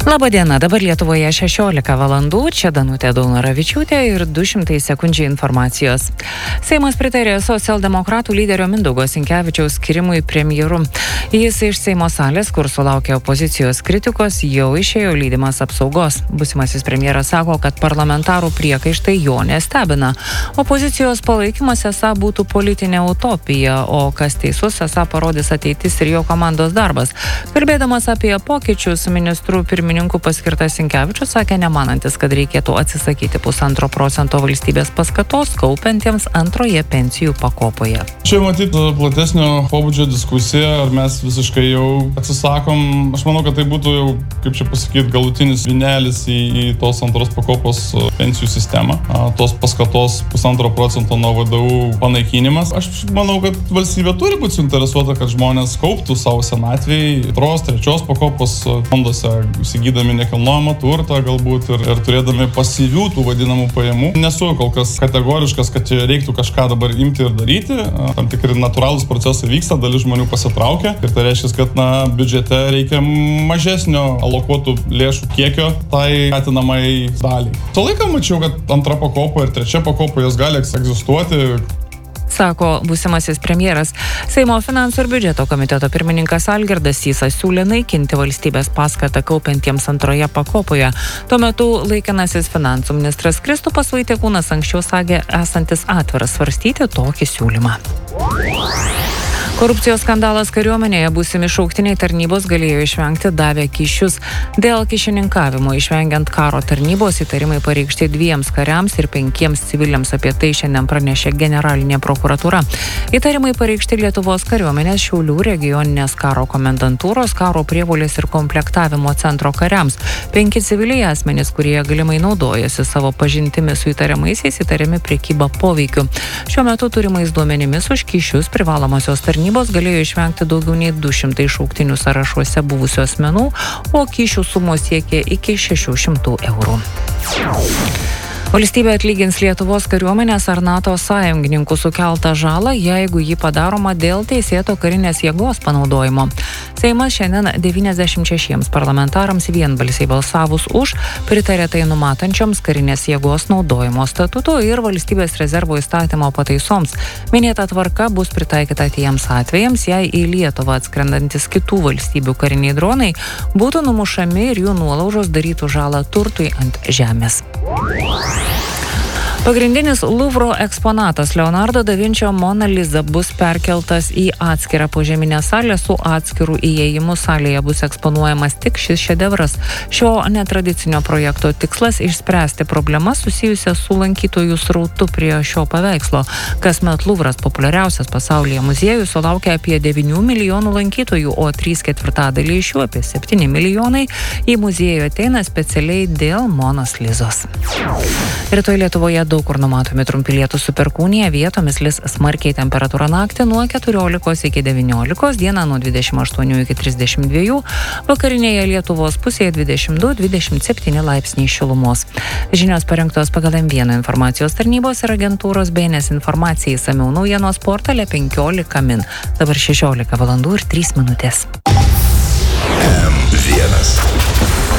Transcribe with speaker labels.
Speaker 1: Labadiena, dabar Lietuvoje 16 valandų, čia Danutė Daunoravičiūtė ir 200 sekundžių informacijos. Seimas pritarė socialdemokratų lyderio Mindaugo Sinkevičiaus skirimui premjeru. Jis iš Seimo salės, kur sulaukė opozicijos kritikos, jau išėjo lydimas apsaugos. Būsimasis premjeras sako, kad parlamentarų priekaištai jo nestebina. Opozicijos palaikymas esą būtų politinė utopija, o kas teisus esą parodys ateitis ir jo komandos darbas. Kalbėdamas apie pokyčius, ministrų pirmininkų paskirtas Sinkevičius sakė nemanantis, kad reikėtų atsisakyti 1,5% valstybės paskatos kaupiantiems antroje pensijų pakopoje.
Speaker 2: Čia matyti platesnio pobūdžio diskusija, ar mes visiškai jau atsisakom. Aš manau, kad tai būtų jau, kaip čia pasakyti, galutinis vinelis į tos antros pakopos pensijų sistemą. Tos paskatos 1,5% nuo VDU panaikinimas. Aš manau, kad valstybė turi būti suinteresuota, kad žmonės kauptų savo senatvėj antros, trečios pakopos fonduose, įsigydami nekilnojamą turtą galbūt ir turėdami pasyvių tų vadinamų pajamų. Nesu kol kas kategoriškas, kad čia reiktų kažką dabar imti ir daryti. Tam tikri natūralūs procesai vyksta, dalis žmonių pasitraukia. Ir tai reiškia, kad biudžete reikia mažesnio alokuotų lėšų kiekio tai skatinamai daliai. Tą laiką mačiau, kad antra pakopa ir trečia pakopa jos gali egzistuoti,
Speaker 1: sako būsimasis premjeras. Seimo finansų ir biudžeto komiteto pirmininkas Algirdas Sysas siūlė naikinti valstybės paskatą kaupiantiems antroje pakopoje. Tuo metu laikinasis finansų ministras Kristupas Vaitiekūnas anksčiau sakė esantis atviras svarstyti tokį siūlymą. Korupcijos skandalas kariuomenėje būsimi šauktiniai tarnybos galėjo išvengti davę kyšius. Dėl kyšininkavimo išvengiant karo tarnybos įtarimai pareikšti 2 kariams ir 5 civiliams, apie tai šiandien pranešė generalinė prokuratūra. Įtarimai pareikšti Lietuvos kariuomenės Šiaulių regioninės karo komendantūros, karo prievolės ir komplektavimo centro kariams. 5 civiliai asmenys, kurie galimai naudojasi savo pažintimi su įtariamaisiais, įtariami prekyba poveikiu. Šiuo metu turimais duomenimis už kyšius privalomosios tarnybos galėjo išvengti daugiau nei 200 šauktinių sąrašuose buvusių asmenų, o kyšių sumos siekė iki 600 eurų. Valstybė atlygins Lietuvos kariuomenės ar NATO sąjungininkų sukeltą žalą, jeigu ji padaroma dėl teisėto karinės jėgos panaudojimo. Seimas šiandien 96 parlamentarams vienbalsiai balsavus už pritarė tai numatančioms karinės jėgos naudojimo statuto ir valstybės rezervo įstatymo pataisoms. Minėta tvarka bus pritaikyta tiems atvejams, jei į Lietuvą atskrendantis kitų valstybių kariniai dronai būtų numušami ir jų nuolaužos darytų žalą turtui ant žemės. Pagrindinis Luvro eksponatas Leonardo da Vinčio Mona Lisa bus perkeltas į atskirą požeminę salę su atskiru įėjimu. Salėje bus eksponuojamas tik šis šedevras. Šio netradicinio projekto tikslas išspręsti problemas susijusias su lankytojų srautu prie šio paveikslo. Kasmet Luvras, populiariausias pasaulyje muziejus, sulaukia apie 9 milijonų lankytojų, o 3/4 iš jų, apie 7 milijonai, į muziejų ateina specialiai dėl Monos Lizos. Rytoj Lietuvoje daug kur numatomi trumpi lietūs su perkūnija, vietomis lis smarkiai, temperatūra naktį nuo 14 iki 19, dieną nuo 28 iki 32, vakarinėje Lietuvos pusėje 22-27 laipsniai šilumos. Žinios parengtos pagal M1 informacijos tarnybos ir agentūros BNS informacijai, išsamiau naujienos portale 15 min. Dabar 16 valandų ir 3 minutės.
Speaker 3: M1